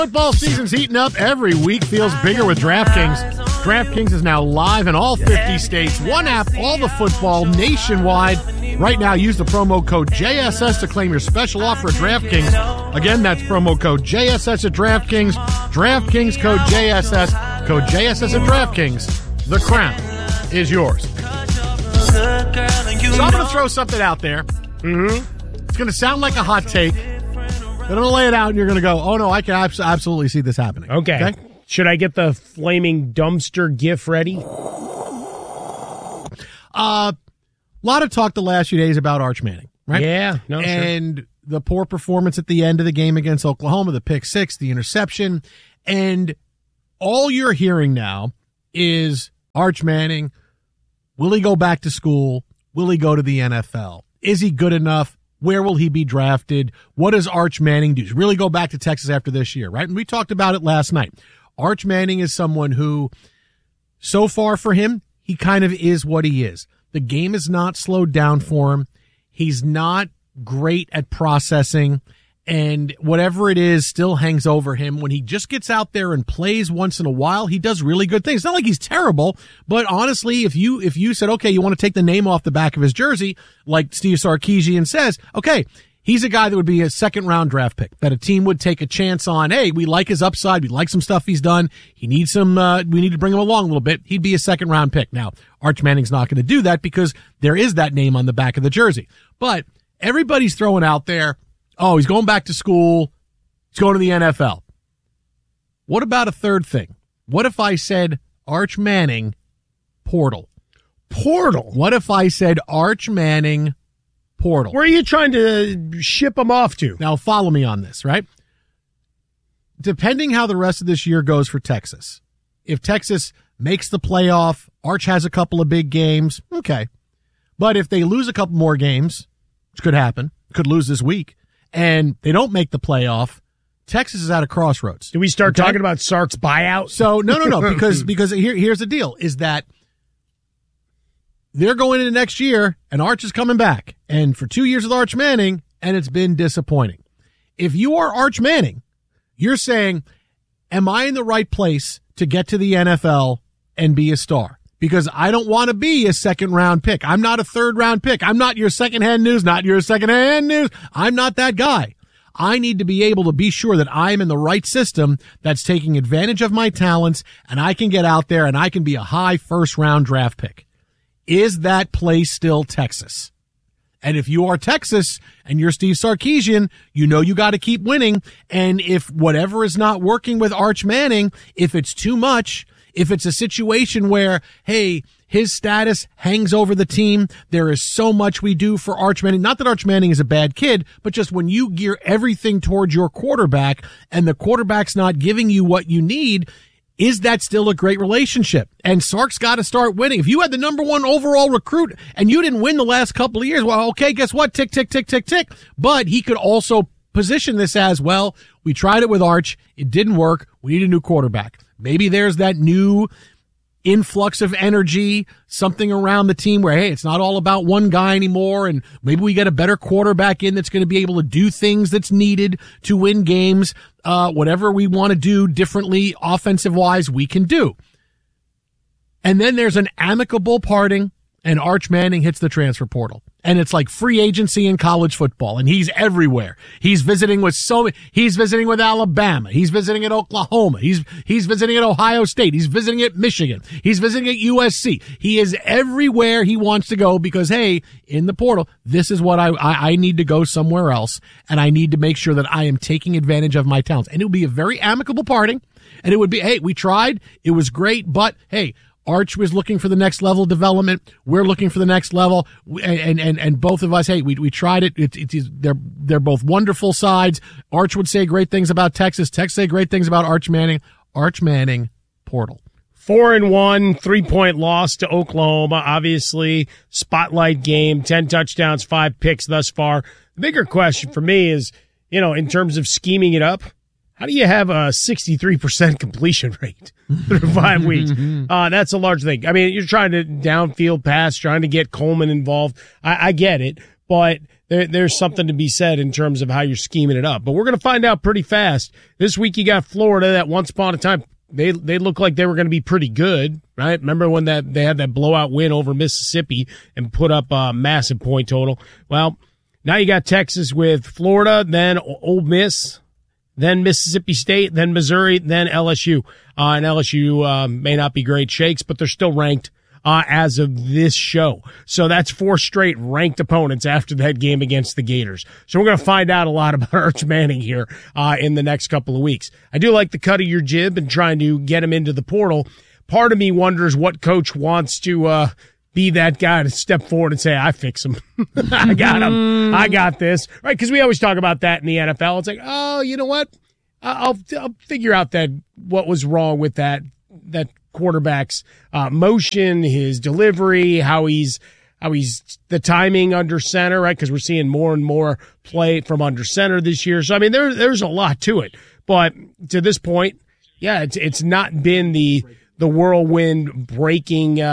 Football season's heating up. Every week feels bigger with DraftKings. DraftKings is now live in all 50 states. One app, all the football nationwide. Right now, use the promo code JSS to claim your special offer at DraftKings. Again, that's promo code JSS at DraftKings. DraftKings code JSS. Code JSS at DraftKings. The crown is yours. So I'm going to throw something out there. It's going to sound like a hot take. Then I'm going to lay it out, and you're going to go, oh, no, I can absolutely see this happening. Okay. Should I get the flaming dumpster gif ready? A lot of talk the last few days about Arch Manning, right? Yeah. And the poor performance at the end of the game against Oklahoma, the pick six, the interception. And all you're hearing now is Arch Manning, will he go back to school? Will he go to the NFL? Is he good enough? Where will he be drafted? What does Arch Manning do? Really go back to Texas after this year, right? And we talked about it last night. Arch Manning is someone who, so far for him, he kind of is what he is. The game is not slowed down for him. He's not great at processing, and whatever it is still hangs over him. When he just gets out there and plays once in a while, he does really good things. It's not like he's terrible, but honestly, if you said, okay, you want to take the name off the back of his jersey, like Steve Sarkisian says, okay, he's a guy that would be a second-round draft pick, that a team would take a chance on. Hey, we like his upside. We like some stuff he's done. He needs some, we need to bring him along a little bit. He'd be a second-round pick. Now, Arch Manning's not going to do that because there is that name on the back of the jersey. But everybody's throwing out there, oh, he's going back to school. He's going to the NFL. What about a third thing? What if I said Arch Manning portal? Portal? What if I said Arch Manning portal? Where are you trying to ship him off to? Now, follow me on this, right? Depending how the rest of this year goes for Texas, if Texas makes the playoff, Arch has a couple of big games, okay. But if they lose a couple more games, which could happen, could lose this week, and they don't make the playoff, Texas is at a crossroads. Do we start talking about Sark's buyout? So, no, because here's the deal, is that they're going into next year, and Arch is coming back. And for 2 years with Arch Manning, and it's been disappointing. If you are Arch Manning, you're saying, am I in the right place to get to the NFL and be a star? Because I don't want to be a second-round pick. I'm not a third-round pick. I'm not your second-hand news, not your second-hand news. I'm not that guy. I need to be able to be sure that I'm in the right system that's taking advantage of my talents, and I can get out there and I can be a high first-round draft pick. Is that place still Texas? And if you are Texas and you're Steve Sarkisian, you know you got to keep winning. And if whatever is not working with Arch Manning, if it's too much, if it's a situation where, hey, his status hangs over the team, there is so much we do for Arch Manning. Not that Arch Manning is a bad kid, but just when you gear everything towards your quarterback and the quarterback's not giving you what you need, is that still a great relationship? And Sark's got to start winning. If you had the number one overall recruit and you didn't win the last couple of years, well, okay, guess what? Tick, tick, tick, tick, tick. But he could also position this as, well, we tried it with Arch. It didn't work. We need a new quarterback. Maybe there's that new influx of energy, something around the team where, hey, it's not all about one guy anymore, and maybe we get a better quarterback in that's going to be able to do things that's needed to win games. Whatever we want to do differently, offensive-wise, we can do. And then there's an amicable parting, and Arch Manning hits the transfer portal. And it's like free agency in college football, and he's everywhere. He's visiting with he's visiting with Alabama. He's visiting at Oklahoma. He's visiting at Ohio State. He's visiting at Michigan. He's visiting at USC. He is everywhere he wants to go because, hey, in the portal, this is what I need to go somewhere else, and I need to make sure that I am taking advantage of my talents. And it would be a very amicable parting, and it would be, hey, we tried. It was great, but, hey, Arch was looking for the next level of development. We're looking for the next level, and both of us, hey, we tried it. They're both wonderful sides. Arch would say great things about Texas. Texas say great things about Arch Manning. Arch Manning portal. 4-1, 3-point loss to Oklahoma. Obviously, spotlight game, 10 touchdowns, 5 picks thus far. The bigger question for me is, in terms of scheming it up, how do you have a 63% completion rate through 5 weeks? That's a large thing. I mean, you're trying to downfield pass, trying to get Coleman involved. I get it. but there's something to be said in terms of how you're scheming it up. But we're going to find out pretty fast. This week you got Florida that once upon a time, they looked like they were going to be pretty good, right? Remember when they had that blowout win over Mississippi and put up a massive point total? Well, now you got Texas with Florida, then Ole Miss, then Mississippi State, then Missouri, then LSU. And LSU may not be great shakes, but they're still ranked as of this show. So that's 4 straight ranked opponents after that game against the Gators. So we're going to find out a lot about Arch Manning here in the next couple of weeks. I do like the cut of your jib and trying to get him into the portal. Part of me wonders what coach wants to be that guy to step forward and say, I fix him. I got him. I got this. Right? Because we always talk about that in the NFL. It's like, oh, you know what? I'll figure out what was wrong with that quarterback's motion, his delivery, how he's the timing under center, right? Because we're seeing more and more play from under center this year. So I mean, there's a lot to it. But to this point, yeah, it's not been the whirlwind breaking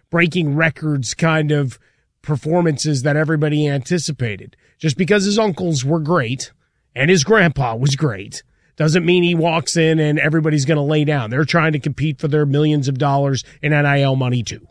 records kind of performances that everybody anticipated. Just because his uncles were great and his grandpa was great doesn't mean he walks in and everybody's going to lay down. They're trying to compete for their millions of dollars in NIL money too.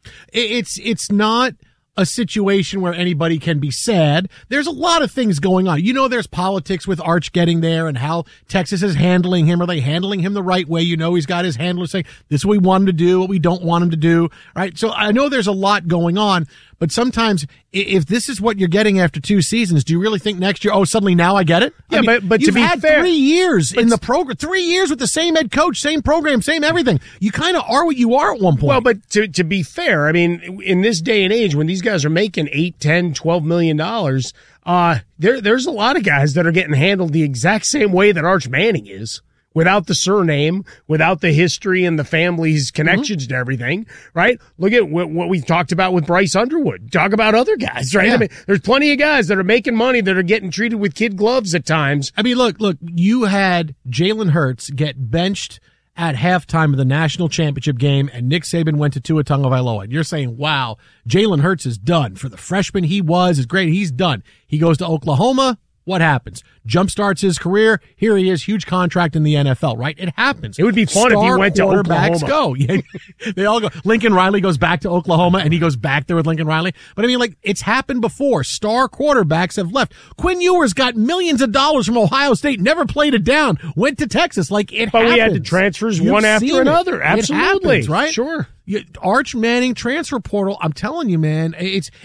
It's not a situation where anybody can be sad. There's a lot of things going on. You know, there's politics with Arch getting there and how Texas is handling him. Are they handling him the right way? You know, he's got his handlers saying, this is what we want him to do, what we don't want him to do, right? So I know there's a lot going on, but sometimes if this is what you're getting after 2 seasons, do you really think next year, oh, suddenly now I get it? Yeah, I mean, but you've to be had fair, 3 years in the program, 3 years with the same head coach, same program, same everything. You kind of are what you are at one point. Well, but to be fair, I mean, in this day and age when these guys are making $8, $10, $12 million, there's a lot of guys that are getting handled the exact same way that Arch Manning is. Without the surname, without the history and the family's connections to everything, right? Look at what we talked about with Bryce Underwood. Talk about other guys, right? Yeah. I mean, there's plenty of guys that are making money that are getting treated with kid gloves at times. I mean, look, you had Jalen Hurts get benched at halftime of the national championship game, and Nick Saban went to Tua Tagovailoa. And you're saying, wow, Jalen Hurts is done. For the freshman he was, is great. He's done. He goes to Oklahoma. What happens? Jumpstarts his career. Here he is, huge contract in the NFL, right? It happens. It would be fun if he went to Oklahoma. Go. They all go. Lincoln Riley goes back to Oklahoma, and he goes back there with Lincoln Riley. But I mean, like, it's happened before. Star quarterbacks have left. Quinn Ewers got millions of dollars from Ohio State, never played it down, went to Texas. Like, it happens. But we had the transfers one after another. Absolutely. It happens, right? Sure. Arch Manning transfer portal. I'm telling you, man,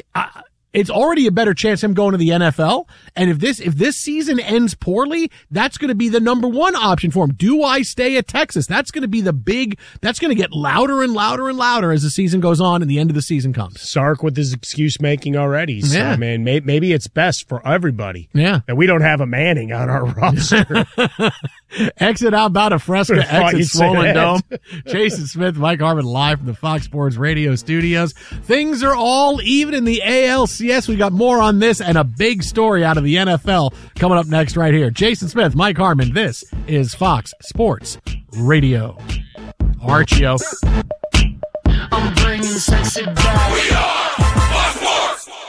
it's already a better chance of him going to the NFL. And if this season ends poorly, that's going to be the number one option for him. Do I stay at Texas? That's going to be that's going to get louder and louder and louder as the season goes on and the end of the season comes. Sark with his excuse making already. So, yeah. Man, maybe it's best for everybody. Yeah. That we don't have a Manning on our roster. Exit out about a Fresca, exit Swollen Dome. Jason Smith, Mike Harmon live from the Fox Sports Radio studios. Things are all even in the ALCS. We got more on this and a big story out of the NFL coming up next right here. Jason Smith, Mike Harmon. This is Fox Sports Radio. Archio. I'm bringing sexy back. We are Fox Sports.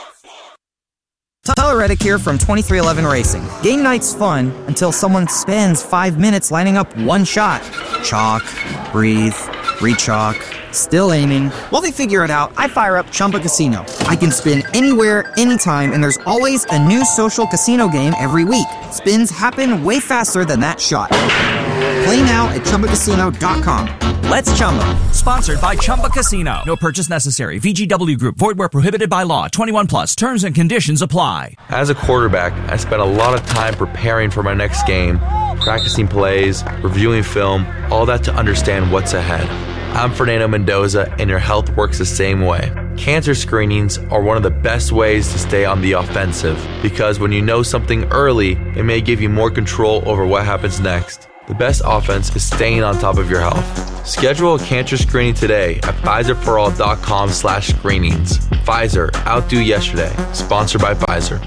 Tyler Reddick here from 2311 Racing. Game night's fun until someone spends 5 minutes lining up one shot. Chalk, breathe, re-chalk, still aiming. While they figure it out, I fire up Chumba Casino. I can spin anywhere, anytime, and there's always a new social casino game every week. Spins happen way faster than that shot. Play now at ChumbaCasino.com. Let's Chumba. Sponsored by Chumba Casino. No purchase necessary. VGW Group. Void where prohibited by law. 21 plus. Terms and conditions apply. As a quarterback, I spent a lot of time preparing for my next game, practicing plays, reviewing film, all that to understand what's ahead. I'm Fernando Mendoza, and your health works the same way. Cancer screenings are one of the best ways to stay on the offensive, because when you know something early, it may give you more control over what happens next. The best offense is staying on top of your health. Schedule a cancer screening today at PfizerForAll.com/screenings. Pfizer, outdo yesterday. Sponsored by Pfizer.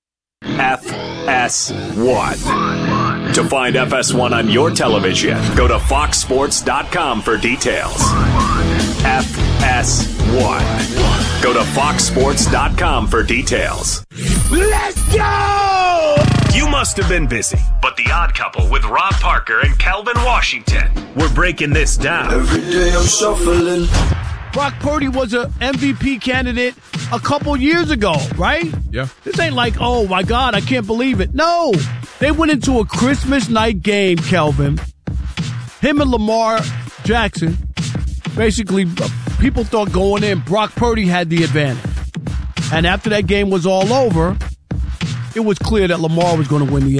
FS1. To find FS1 on your television, go to FoxSports.com for details. FS1. Go to FoxSports.com for details. Let's go! You must have been busy, but The Odd Couple with Rob Parker and Calvin Washington, we're breaking this down. Every day I'm shuffling. Brock Purdy was an MVP candidate a couple years ago, right? Yeah. This ain't like, oh, my God, I can't believe it. No. They went into a Christmas night game, Kelvin. Him and Lamar Jackson, basically, people thought going in, Brock Purdy had the advantage. And after that game was all over, it was clear that Lamar was going to win the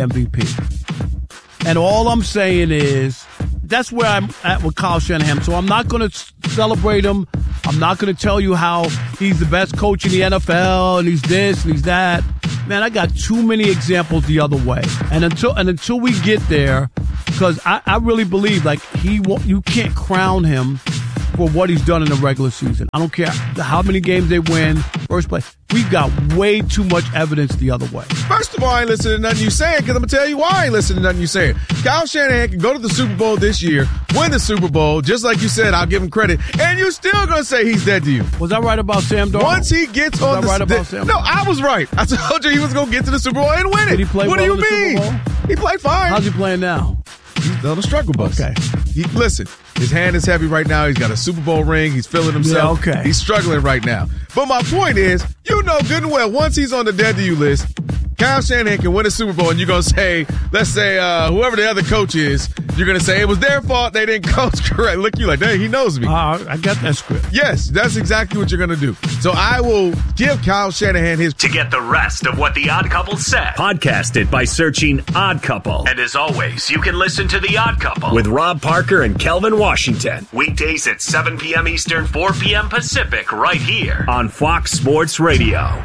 MVP. And all I'm saying is, that's where I'm at with Kyle Shanahan. So I'm not going to celebrate him. I'm not going to tell you how he's the best coach in the NFL and he's this and he's that. Man, I got too many examples the other way. And until we get there, because I really believe like you can't crown him for what he's done in the regular season. I don't care how many games they win, first place. We've got way too much evidence the other way. First of all, I ain't listening to nothing you saying, because I'm going to tell you why I ain't listening to nothing you saying. Kyle Shanahan can go to the Super Bowl this year, win the Super Bowl, just like you said, I'll give him credit, and you're still going to say he's dead to you. Was I right about Sam Darnold? Once he gets on the... No, I was right. I told you he was going to get to the Super Bowl and win it. Did he play what well do you in the mean? Super Bowl? He played fine. How's he playing now? He's on a struggle bus. Okay. Listen, his hand is heavy right now. He's got a Super Bowl ring. He's feeling himself. Yeah, okay. He's struggling right now. But my point is, you know good and well, once he's on the dead to you list, Kyle Shanahan can win a Super Bowl, and you're going to say, let's say, whoever the other coach is, you're going to say, it was their fault, they didn't coach correct. Look, you like, dang, he knows me. I got that script. Yes, that's exactly what you're going to do. So I will give Kyle Shanahan his... To get the rest of what The Odd Couple said, podcast it by searching Odd Couple. And as always, you can listen to The Odd Couple with Rob Parker and Kelvin Washington. Weekdays at 7 p.m. Eastern, 4 p.m. Pacific, right here on Fox Sports Radio.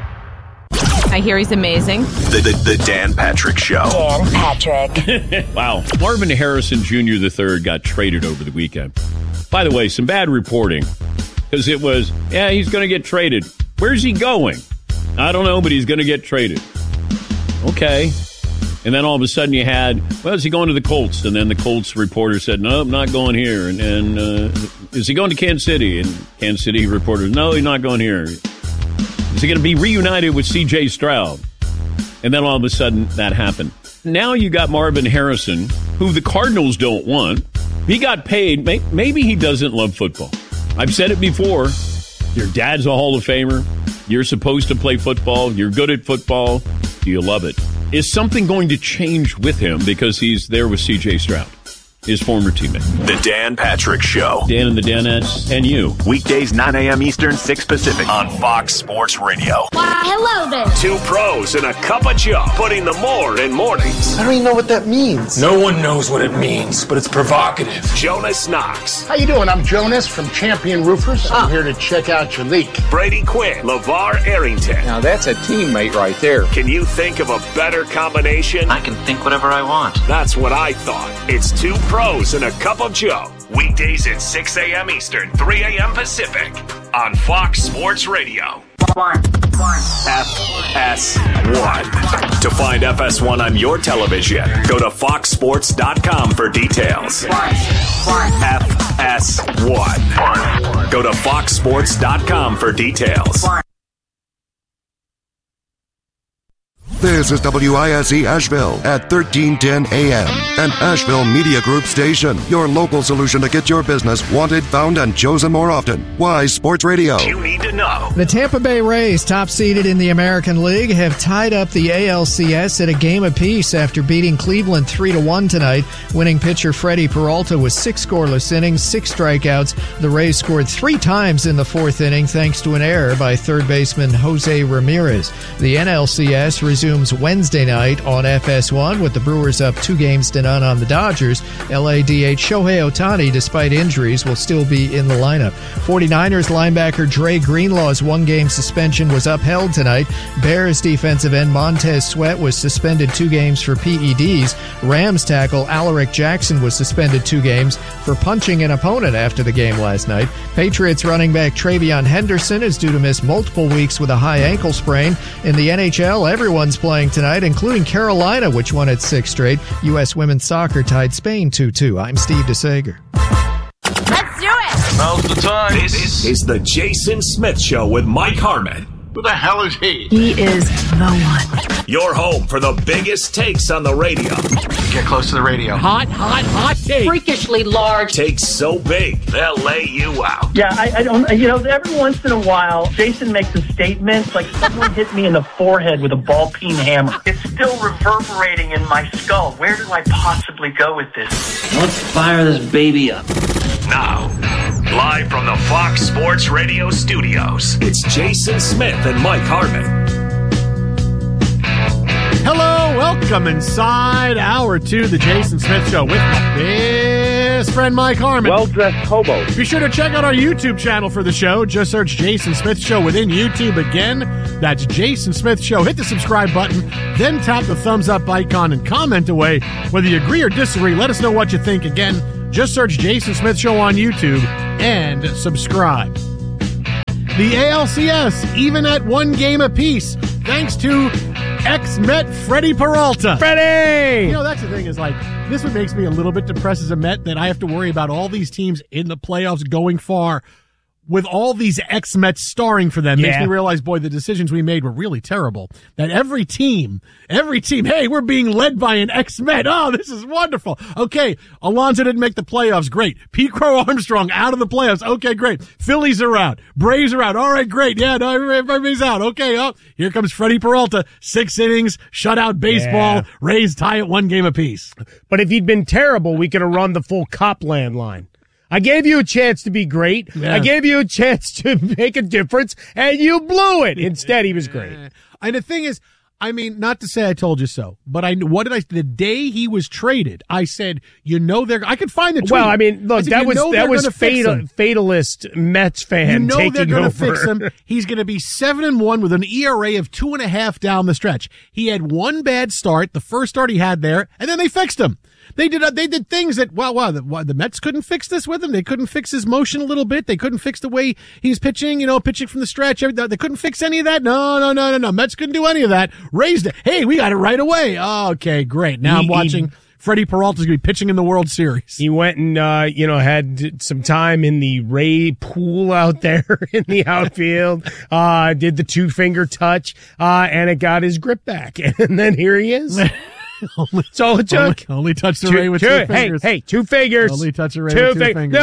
I hear he's amazing. The Dan Patrick Show. Dan Patrick. Wow. Marvin Harrison Jr. III got traded over the weekend. By the way, some bad reporting. Because it was, he's going to get traded. Where's he going? I don't know, but he's going to get traded. Okay. And then all of a sudden you had, is he going to the Colts? And then the Colts reporter said, no, I'm not going here. And is he going to Kansas City? And Kansas City reporters, no, he's not going here. Is he going to be reunited with C.J. Stroud? And then all of a sudden, that happened. Now you got Marvin Harrison, who the Cardinals don't want. He got paid. Maybe he doesn't love football. I've said it before. Your dad's a Hall of Famer. You're supposed to play football. You're good at football. Do you love it? Is something going to change with him because he's there with C.J. Stroud, his former teammate? The Dan Patrick Show. Dan and the Danettes and you. Weekdays 9 a.m. Eastern, 6 Pacific on Fox Sports Radio. Why, hello there. Two pros and a cup of Joe, putting the more in mornings. I don't even know what that means. No one knows what it means, but it's provocative. Jonas Knox. How you doing? I'm Jonas from Champion Roofers. I'm here to check out your leak. Brady Quinn. LeVar Arrington. Now that's a teammate right there. Can you think of a better combination? I can think whatever I want. That's what I thought. It's two pros and a cup of Joe. Weekdays at 6 a.m. Eastern, 3 a.m. Pacific on Fox Sports Radio. FS1. To find FS1 on your television, go to foxsports.com for details. FS1. Go to foxsports.com for details. This is WISE Asheville at 1310 AM, an Asheville Media Group station. Your local solution to get your business wanted, found, and chosen more often. Wise Sports Radio. You need to know. The Tampa Bay Rays, top seeded in the American League, have tied up the ALCS at a game apiece after beating Cleveland 3-1 tonight. Winning pitcher Freddie Peralta with 6 scoreless innings, 6 strikeouts. The Rays scored 3 times in the 4th inning thanks to an error by third baseman Jose Ramirez. The NLCS resumes Wednesday night on FS1 with the Brewers up 2-0 on the Dodgers. LADH Shohei Ohtani, despite injuries, will still be in the lineup. 49ers linebacker Dre Greenlaw's 1-game suspension was upheld tonight. Bears defensive end Montez Sweat was suspended 2 games for PEDs. Rams tackle Alaric Jackson was suspended 2 games for punching an opponent after the game last night. Patriots running back Travion Henderson is due to miss multiple weeks with a high ankle sprain. In the NHL, everyone's playing tonight, including Carolina, which won its 6th straight. U.S. women's soccer tied Spain 2-2. I'm Steve DeSager. Let's do it. Now's the time. This is the Jason Smith Show with Mike Harmon. Who the hell is he? He is the one. Your home for the biggest takes on the radio. Get close to the radio. Hot take. Freakishly large. Takes so big, they'll lay you out. Yeah, I don't, every once in a while, Jason makes a statement like someone hit me in the forehead with a ball-peen hammer. It's still reverberating in my skull. Where do I possibly go with this? Let's fire this baby up. Now, live from the Fox Sports Radio studios, it's Jason Smith and Mike Harmon. Hello, welcome inside Hour 2, the Jason Smith Show with my best friend Mike Harmon. Well-dressed hobo. Be sure to check out our YouTube channel for the show. Just search Jason Smith Show within YouTube. Again, that's Jason Smith Show. Hit the subscribe button, then tap the thumbs up icon and comment away. Whether you agree or disagree, let us know what you think. Again, just search Jason Smith Show on YouTube and subscribe. The ALCS, even at one game apiece, thanks to ex-Met Freddie Peralta. Freddie! That's the thing is this what makes me a little bit depressed as a Met, that I have to worry about all these teams in the playoffs going far with all these ex-Mets starring for them. Makes me realize, boy, the decisions we made were really terrible. That every team, hey, we're being led by an ex-Met. Oh, this is wonderful. Okay, Alonso didn't make the playoffs. Great. Pete Crow Armstrong out of the playoffs. Okay, great. Phillies are out. Braves are out. All right, great. Yeah, no, everybody's out. Okay, here comes Freddie Peralta. 6 innings, shutout baseball. Yeah. Rays tie at one game apiece. But if he'd been terrible, we could have run the full Copland line. I gave you a chance to be great. Yeah. I gave you a chance to make a difference, and you blew it. Instead, he was great. And the thing is, not to say I told you so, but the day he was traded, I said, I could find the tweet. Well, look, that was fatalist Mets fan taking over. They're going to fix him. He's going to be 7-1 with an ERA of 2.5 down the stretch. He had one bad start, the first start he had there, and then they fixed him. They did things that, the Mets couldn't fix this with him. They couldn't fix his motion a little bit. They couldn't fix the way he's pitching, pitching from the stretch. They couldn't fix any of that. No. Mets couldn't do any of that. Raised it. Hey, we got it right away. Okay, great. Now I'm watching Freddie Peralta's going to be pitching in the World Series. He went and, had some time in the Ray pool out there in the outfield, did the 2-finger touch, and it got his grip back. And then here he is. That's all it took. Only touch the Ray with 2 fingers. Hey, 2 fingers. Only touch the Ray with 2 fingers.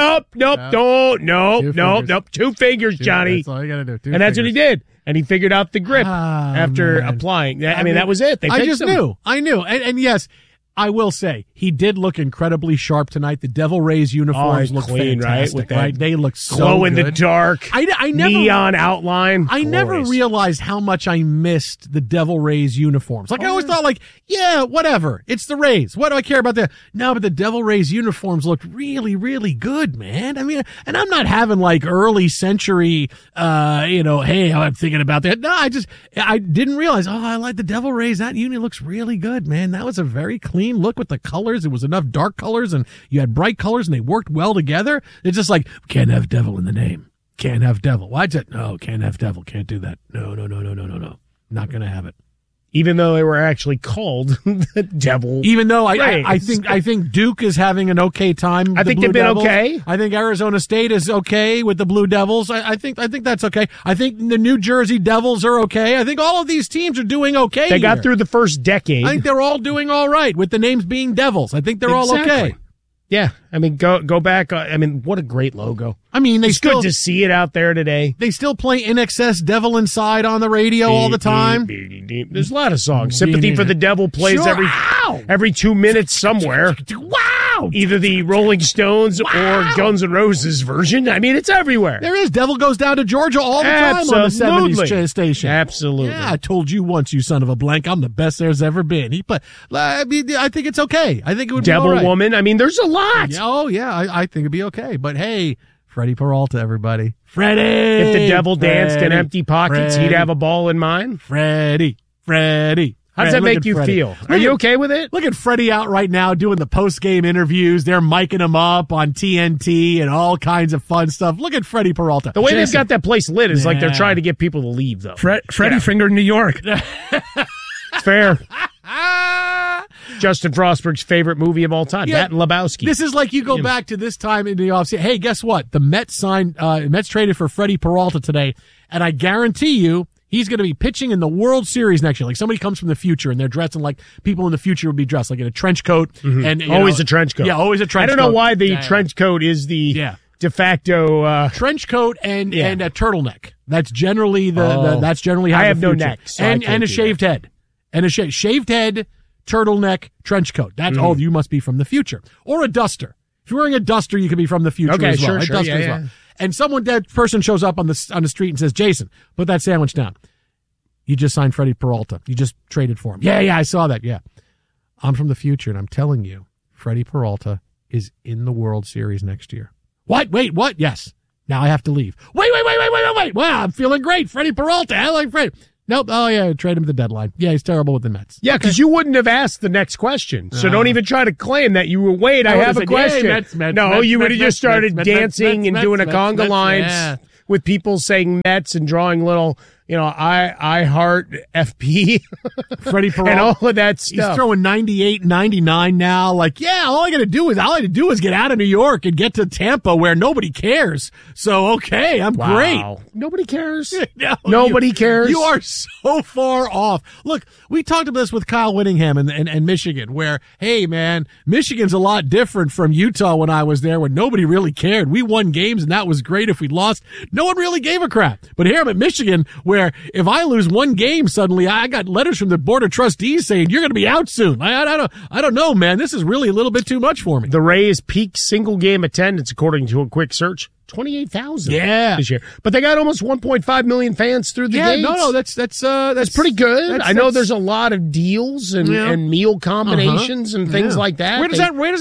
Nope. 2 fingers, Johnny. That's all you got to do. 2 and that's what he did. And he figured out the grip after applying. That was it. I just knew. I knew. And yes, I will say, he did look incredibly sharp tonight. The Devil Rays uniforms look clean, fantastic, right? They look so glow in good. the dark, I never, neon outline. I never realized how much I missed the Devil Rays uniforms. I always thought, whatever. It's the Rays. What do I care about that? No, but the Devil Rays uniforms looked really, really good, man. And I'm not having early century, hey, I'm thinking about that. No, I didn't realize, I like the Devil Rays. That unit looks really good, man. That was a very clean look with the colors. It was enough dark colors and you had bright colors and they worked well together. It's just can't have devil in the name. Can't have devil. Why is it? No, can't have devil. Can't do that. No. Not going to have it. Even though they were actually called the Devil. Even though I think Duke is having an okay time. I think they've been okay. I think Arizona State is okay with the Blue Devils. I think that's okay. I think the New Jersey Devils are okay. I think all of these teams are doing okay. They got through the first decade. I think they're all doing all right with the names being Devils. I think they're all okay. Yeah, go back. What a great logo. It's good to see it out there today. They still play INXS Devil Inside on the radio all the time. There's a lot of songs. Sympathy for the Devil plays every 2 minutes somewhere. Wow! Either the Rolling Stones or Guns N' Roses version. It's everywhere. There is. Devil Goes Down to Georgia all the time on the 70s station. Absolutely. Yeah, I told you once, you son of a blank, I'm the best there's ever been. I think it's okay. I think it would be all right. Devil Woman. There's a lot. Oh, yeah, I think it'd be okay. But hey, Freddie Peralta, everybody. Freddie! If the devil danced in empty pockets, he'd have a ball in mine. Freddie. How does that make you feel? Are you okay with it? Look at Freddie out right now doing the post-game interviews. They're miking him up on TNT and all kinds of fun stuff. Look at Freddie Peralta. The way they've got that place lit is like they're trying to get people to leave, though. Freddie Finger in New York. Fair. Justin Frostberg's favorite movie of all time, Matt and Lebowski. This is like you go back to this time in the offseason. Hey, guess what? The Mets traded for Freddie Peralta today, and I guarantee you He's going to be pitching in the World Series next year. Like somebody comes from the future and they're dressed in like people in the future would be dressed, like in a trench coat. And always a trench coat. Yeah, always a trench coat. I don't know why the trench coat is the de facto trench coat and a turtleneck. That's generally that's generally how I the have future. no neck, so and a shaved head. And a shaved head, turtleneck, trench coat. That's all. You must be from the future. Or a duster. If you're wearing a duster, you could be from the future as well. Sure, duster as well. And that person shows up on the street and says, Jason, put that sandwich down. You just signed Freddie Peralta. You just traded for him. Yeah, I saw that. Yeah. I'm from the future, and I'm telling you, Freddie Peralta is in the World Series next year. What? Wait, what? Yes. Now I have to leave. Wait. Wow, I'm feeling great. Freddie Peralta. I like Freddie. Nope. Oh, yeah, trade him at the deadline. Yeah, he's terrible with the Mets. Yeah, because you wouldn't have asked the next question. So don't even try to claim that you were, I have a question. Mets, you would have just started Mets, dancing and doing a conga lines yeah. with people saying Mets and drawing little, I heart FP. Freddie Peralta. And all of that stuff. He's throwing 98, 99 now. Like, yeah, all I had to do is get out of New York and get to Tampa where nobody cares. So, okay, I'm great. Nobody cares. No, Nobody cares. You are so far off. Look, we talked about this with Kyle Whittingham and Michigan, where, hey, man, Michigan's a lot different from Utah when I was there, when nobody really cared. We won games, and that was great. If we lost, no one really gave a crap. But here I'm at Michigan, where if I lose one game, suddenly I got letters from the board of trustees saying you're going to be out soon. I don't know, man. This is really a little bit too much for me. The Rays' peak single game attendance, according to a quick search, 28,000. Yeah, this year. But they got almost 1.5 million fans through the gates. No, that's pretty good. I know there's a lot of deals and meal combinations and things like that. Where does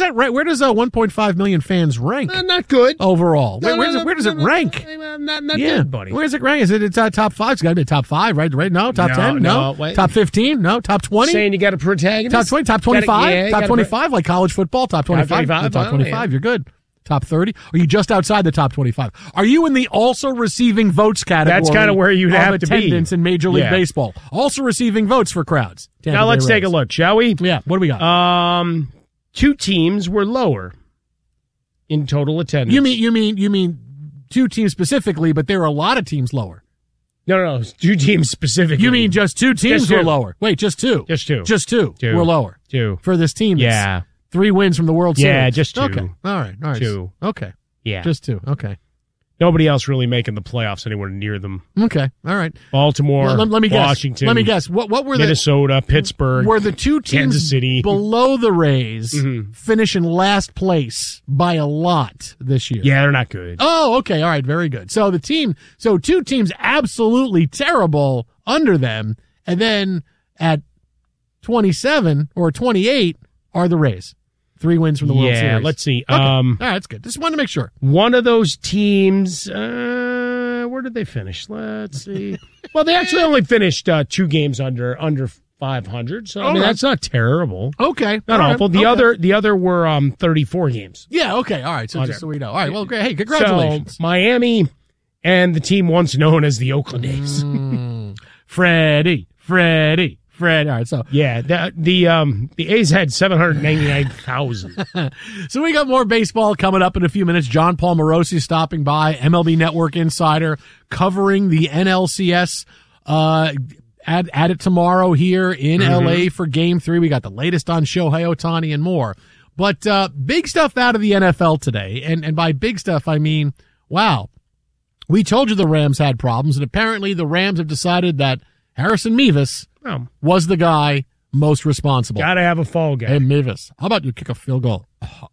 1.5 million fans rank? Not good overall. Where does it rank? Not good, buddy. Where does it rank? Is it top 5? It's got to be top 5, right? No, top 10. No, top 15. No, top 20. Saying you got a protagonist. Top 20. Top 25. Top 25, like college football. Top 25. Top 25. You're good. Top 30? Are you just outside the top 25? Are you in the also receiving votes category? That's kind of where you'd have to be. Attendance in Major League Baseball. Also receiving votes for crowds. Now let's take a look, shall we? Yeah. What do we got? 2 teams were lower in total attendance. You mean 2 teams specifically, but there are a lot of teams lower. No, 2 teams specifically. You mean just 2 teams were lower? Wait, just 2. Just 2. Just 2 were lower. 2 for this team. Yeah. 3 wins from the World Series. Yeah, just 2. Okay. All right. 2. Okay. Yeah. Just 2. Okay. Nobody else really making the playoffs anywhere near them. Okay. All right. Baltimore, let me Washington. Let me guess. What were Minnesota, Pittsburgh. Were the 2 teams Kansas City below the Rays finish in last place by a lot this year? Yeah, they're not good. Oh, okay. All right. Very good. So 2 teams absolutely terrible under them, and then at 27 or 28 are the Rays. 3 wins from the World Series. Yeah, let's see. Okay. All right, that's good. Just wanted to make sure. One of those teams, where did they finish? Let's see. Well, they actually only finished 2 games under 500, so I mean that's not terrible. Okay, not awful. The other were 34 games. Yeah. Okay. All right. So just so we know. All right. Well, great. Hey, congratulations, so, Miami and the team once known as the Oakland A's. Freddie. All right, so yeah, the A's had 799,000. So we got more baseball coming up in a few minutes. John Paul Morosi stopping by, MLB Network insider, covering the NLCS. At it tomorrow here in LA for Game 3. We got the latest on Shohei Ohtani and more. But big stuff out of the NFL today, and by big stuff I mean, wow, we told you the Rams had problems, and apparently the Rams have decided that Harrison Mevis was the guy most responsible. Got to have a fall guy. Hey, Mevis, how about you kick a field goal?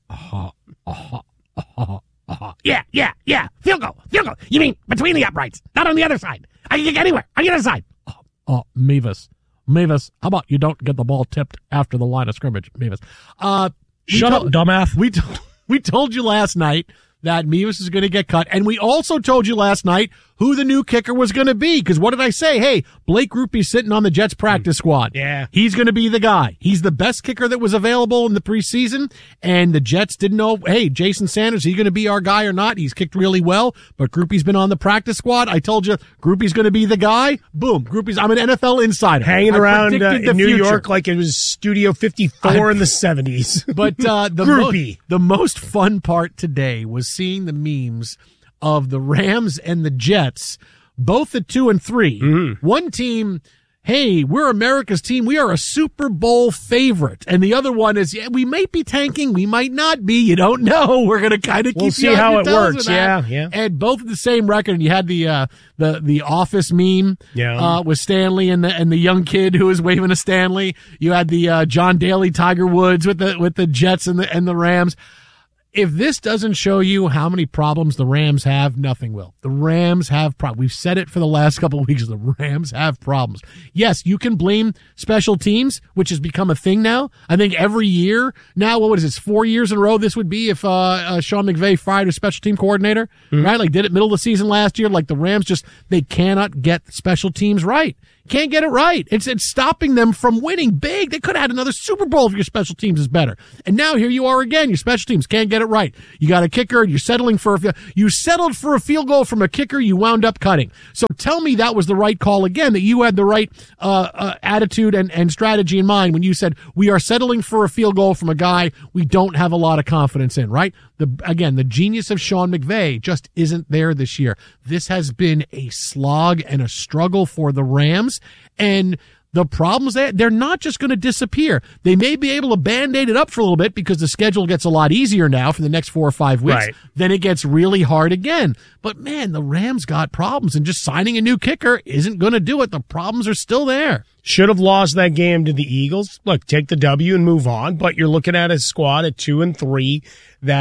Yeah. Field goal. You mean between the uprights, not on the other side. I can kick anywhere on the other side. Mevis, how about you don't get the ball tipped after the line of scrimmage, Mevis? Shut up, dumbass. We told you last night that Mevis is going to get cut, and we also told you last night who the new kicker was going to be, because what did I say? Hey, Blake Grupe's sitting on the Jets practice squad. Yeah. He's going to be the guy. He's the best kicker that was available in the preseason, and the Jets didn't know, hey, Jason Sanders, is he going to be our guy or not? He's kicked really well, but Grupe's been on the practice squad. I told you Grupe's going to be the guy. Boom, I'm an NFL insider. Hanging around in New York like it was Studio 54 in the 70s. But the most fun part today was seeing the memes of the Rams and the Jets both at 2-3. One team, hey, we're America's team. We are a Super Bowl favorite. And the other one is, yeah, we might be tanking. We might not be. You don't know. We're going to kind of keep see you on how your it toes works. with that. Yeah. And both of the same record. And you had the Office meme with Stanley and the young kid who was waving a Stanley. You had the John Daly, Tiger Woods with the Jets and the Rams. If this doesn't show you how many problems the Rams have, nothing will. The Rams have problems. We've said it for the last couple of weeks. The Rams have problems. Yes, you can blame special teams, which has become a thing now. I think every year now, what is this, 4 years in a row this would be if Sean McVay fired a special team coordinator, right? Like did it middle of the season last year. Like the Rams they cannot get special teams right. Can't get it right. It's stopping them from winning big. They could have had another Super Bowl if your special teams is better. And now here you are again. Your special teams can't get it right. You got a kicker. You're settling you settled for a field goal from a kicker. You wound up cutting. So tell me that was the right call again, that you had the right attitude and strategy in mind when you said we are settling for a field goal from a guy we don't have a lot of confidence in, right? The genius of Sean McVay just isn't there this year. This has been a slog and a struggle for the Rams. And the problems they're not just going to disappear. They may be able to Band-Aid it up for a little bit because the schedule gets a lot easier now for the next 4 or 5 weeks. Right. Then it gets really hard again. But man, the Rams got problems, and just signing a new kicker isn't going to do it. The problems are still there. Should have lost that game to the Eagles. Look, take the W and move on. But you're looking at a squad at 2-3 that